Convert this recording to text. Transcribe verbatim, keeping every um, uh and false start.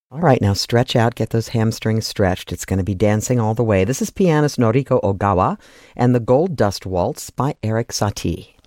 All right, now stretch out, get those hamstrings stretched. It's going to be dancing all the way. This is pianist Noriko Ogawa and the Gold Dust Waltz by Erik Satie.